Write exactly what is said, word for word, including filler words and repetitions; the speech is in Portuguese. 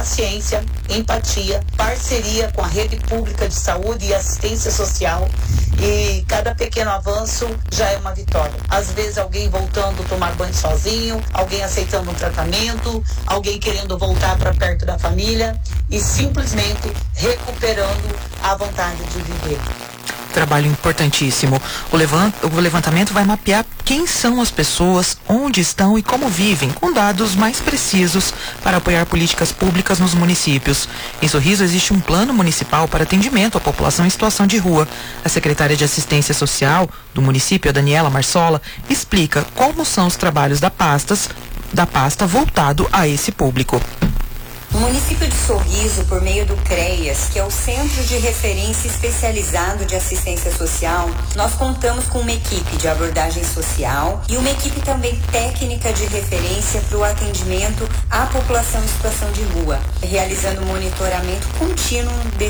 Ciência, empatia, parceria com a rede pública de saúde e assistência social, e cada pequeno avanço já é uma vitória. Às vezes alguém voltando a tomar banho sozinho, alguém aceitando um tratamento, alguém querendo voltar para perto da família e simplesmente recuperando a vontade de viver. Trabalho importantíssimo. O, levant, o levantamento vai mapear quem são as pessoas, onde estão e como vivem, com dados mais precisos para apoiar políticas públicas nos municípios. Em Sorriso existe um plano municipal para atendimento à população em situação de rua. A secretária de Assistência Social do município, a Daniela Marsola, explica como são os trabalhos da, pastas, da pasta voltado a esse público. No município de Sorriso, por meio do CREAS, que é o Centro de Referência Especializado de Assistência Social, nós contamos com uma equipe de abordagem social e uma equipe também técnica de referência para o atendimento à população em situação de rua, realizando monitoramento contínuo desse